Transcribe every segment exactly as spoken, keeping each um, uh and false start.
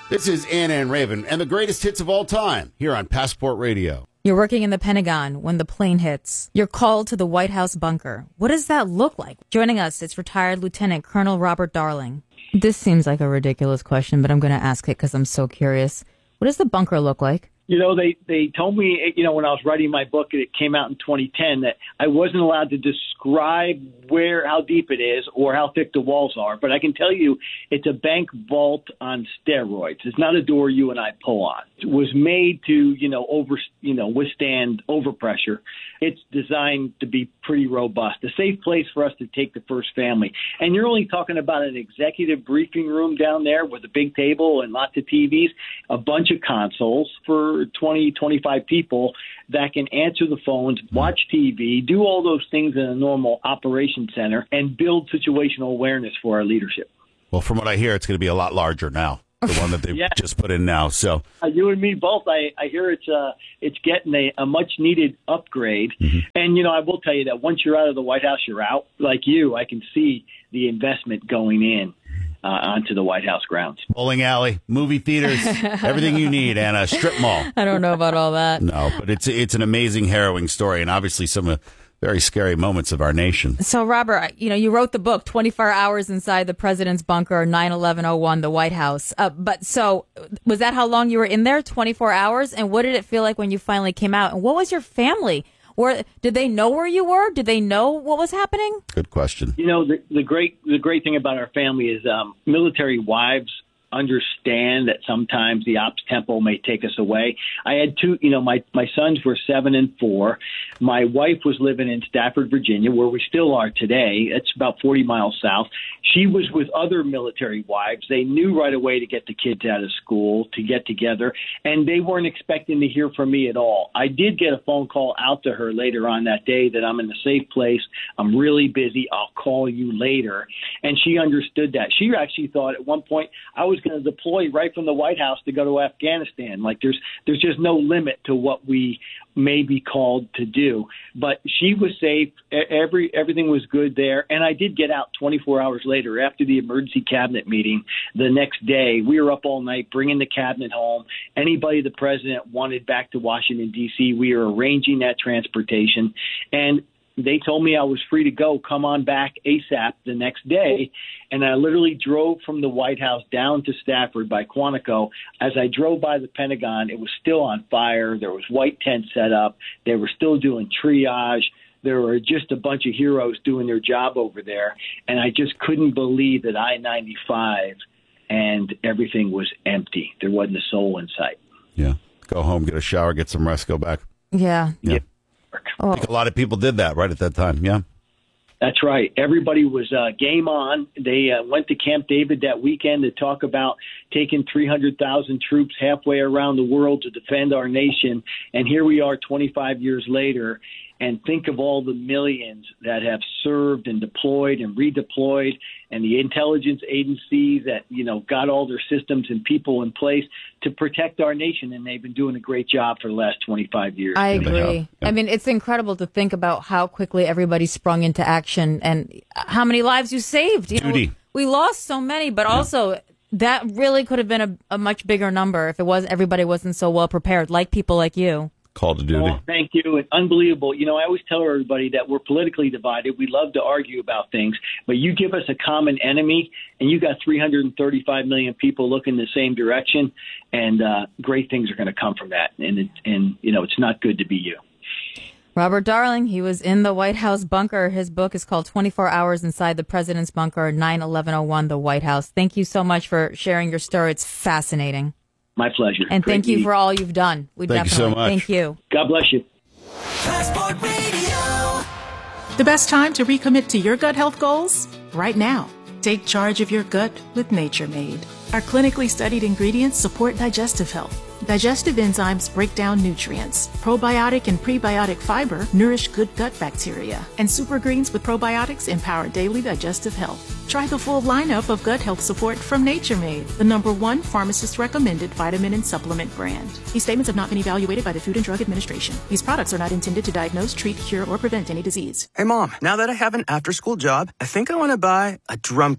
This is Anna and Raven and the greatest hits of all time here on Passport Radio. You're working in the Pentagon when the plane hits. You're called to the White House bunker. What does that look like? Joining us, it's retired Lieutenant Colonel Robert Darling. This seems like a ridiculous question, but I'm going to ask it because I'm so curious. What does the bunker look like? You know, they, they told me, you know, when I was writing my book, and it came out in twenty ten, that I wasn't allowed to describe where, how deep it is or how thick the walls are. But I can tell you it's a bank vault on steroids. It's not a door you and I pull on. It was made to, you know, over, you know, withstand overpressure. It's designed to be pretty robust, a safe place for us to take the first family. And you're only talking about an executive briefing room down there with a big table and lots of T Vs, a bunch of consoles for twenty, twenty-five people that can answer the phones, watch T V, do all those things in a normal operation center, and build situational awareness for our leadership. Well, from what I hear, it's going to be a lot larger now, the one that they've yeah. just put in now. So uh, you and me both, I, I hear it's uh, it's getting a, a much-needed upgrade. Mm-hmm. And, you know, I will tell you that once you're out of the White House, you're out. Like you, I can see the investment going in. Uh, onto the White House grounds. Bowling alley, movie theaters, everything you need, and a strip mall. I don't know about all that. No, but it's it's an amazing, harrowing story, and obviously some uh, very scary moments of our nation. So, Robert, you know, you wrote the book, twenty-four hours Inside the President's Bunker, nine eleven oh one, the White House. Uh, but so, was that how long you were in there, twenty-four hours? And what did it feel like when you finally came out? And what was your family? Or did they know where you were? Did they know what was happening? Good question. You know, the, the great the great thing about our family is um, military wives understand that sometimes the ops tempo may take us away. I had two, you know, my, my sons were seven and four. My wife was living in Stafford, Virginia, where we still are today. It's about forty miles south. She was with other military wives. They knew right away to get the kids out of school, to get together, and they weren't expecting to hear from me at all. I did get a phone call out to her later on that day that I'm in a safe place. I'm really busy. I'll call you later. And she understood that. She actually thought at one point I was going to deploy right from the White House to go to Afghanistan. Like there's there's just no limit to what we may be called to do. But she was safe. Every everything was good there. And I did get out twenty-four hours later after the emergency cabinet meeting the next day. We were up all night bringing the cabinet home. Anybody the president wanted back to Washington, D C, we were arranging that transportation. And they told me I was free to go, come on back ASAP the next day. And I literally drove from the White House down to Stafford by Quantico. As I drove by the Pentagon, it was still on fire. There was white tents set up. They were still doing triage. There were just a bunch of heroes doing their job over there. And I just couldn't believe that I ninety-five and everything was empty. There wasn't a soul in sight. Yeah. Go home, get a shower, get some rest, go back. Yeah. Yeah. yeah. I think a lot of people did that right at that time. Yeah. That's right. Everybody was uh, game on. They uh, went to Camp David that weekend to talk about taking three hundred thousand troops halfway around the world to defend our nation. And here we are twenty-five years later. And think of all the millions that have served and deployed and redeployed, and the intelligence agencies that, you know, got all their systems and people in place to protect our nation. And they've been doing a great job for the last twenty-five years. I agree. Yeah. I mean, it's incredible to think about how quickly everybody sprung into action and how many lives you saved. You Duty. know, we lost so many, but yeah. also that really could have been a, a much bigger number if it was everybody wasn't so well prepared, like people like you. Call to duty. Oh, thank you. And unbelievable. You know, I always tell everybody that we're politically divided. We love to argue about things, but you give us a common enemy and you got three hundred thirty-five million people looking the same direction, and uh, great things are going to come from that. And, it, and, you know, it's not good to be you. Robert Darling, he was in the White House bunker. His book is called twenty-four hours Inside the President's Bunker, nine eleven oh one, the White House. Thank you so much for sharing your story. It's fascinating. My pleasure. And Great thank you meeting. for all you've done. We thank definitely you so much. Thank you. God bless you. Passport Radio. The best time to recommit to your gut health goals? Right now. Take charge of your gut with Nature Made. Our clinically studied ingredients support digestive health. Digestive enzymes break down nutrients. Probiotic and prebiotic fiber nourish good gut bacteria. And super greens with probiotics empower daily digestive health. Try the full lineup of gut health support from Nature Made, the number one pharmacist-recommended vitamin and supplement brand. These statements have not been evaluated by the Food and Drug Administration. These products are not intended to diagnose, treat, cure, or prevent any disease. Hey, Mom, now that I have an after-school job, I think I want to buy a drum kit.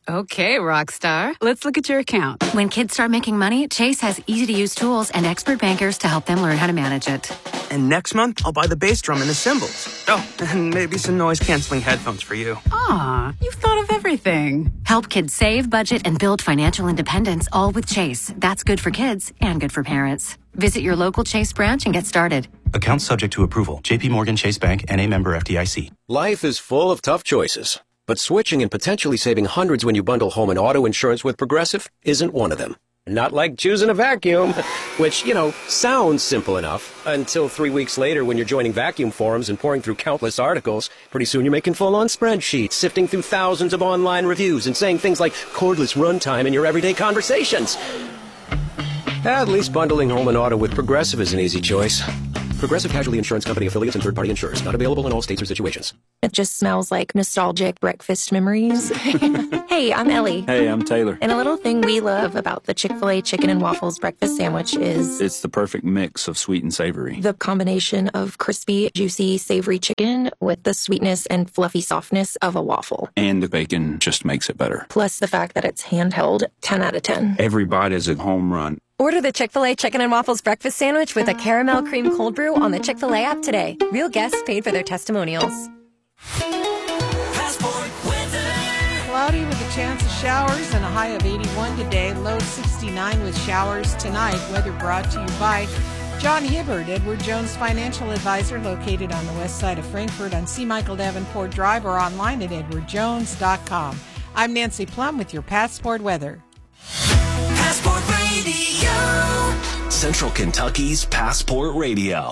Okay, rock star. Let's look at your account. When kids start making money, Chase has easy-to-use tools and expert bankers to help them learn how to manage it. And next month, I'll buy the bass drum and the cymbals. Oh, and maybe some noise-canceling headphones for you. Aw, you've thought of everything. Help kids save, budget, and build financial independence, all with Chase. That's good for kids and good for parents. Visit your local Chase branch and get started. Account subject to approval. J P Morgan Chase Bank, N A member F D I C. Life is full of tough choices, but switching and potentially saving hundreds when you bundle home and auto insurance with Progressive isn't one of them. Not like choosing a vacuum, which, you know, sounds simple enough until three weeks later when you're joining vacuum forums and pouring through countless articles. Pretty soon you're making full-on spreadsheets, sifting through thousands of online reviews and saying things like cordless runtime in your everyday conversations. At least bundling home and auto with Progressive is an easy choice. Progressive Casualty Insurance Company affiliates and third-party insurers. Not available in all states or situations. It just smells like nostalgic breakfast memories. Hey, I'm Ellie. Hey, I'm Taylor. And a little thing we love about the Chick-fil-A Chicken and Waffles breakfast sandwich is... It's the perfect mix of sweet and savory. The combination of crispy, juicy, savory chicken with the sweetness and fluffy softness of a waffle. And the bacon just makes it better. Plus the fact that it's handheld, ten out of ten. Every bite is a home run. Order the Chick-fil-A Chicken and Waffles breakfast sandwich with a caramel cream cold brew on the Chick-fil-A app today. Real guests paid for their testimonials. Passport weather. Cloudy with a chance of showers and a high of eighty-one today. Low sixty-nine with showers tonight. Weather brought to you by John Hibbard, Edward Jones Financial Advisor, located on the west side of Frankfurt on C. Michael Davenport Drive or online at edward jones dot com. I'm Nancy Plum with your Passport weather. Passport Radio. Central Kentucky's Passport Radio.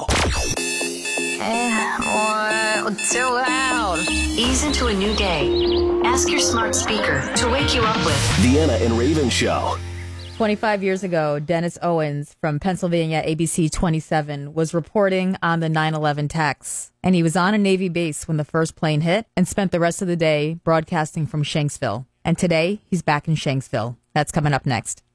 Eh, oh, too loud. Ease into a new day. Ask your smart speaker to wake you up with Deanna and Raven Show. twenty-five years ago, Dennis Owens from Pennsylvania, A B C twenty-seven, was reporting on the nine eleven attacks. And he was on a Navy base when the first plane hit and spent the rest of the day broadcasting from Shanksville. And today, he's back in Shanksville. That's coming up next.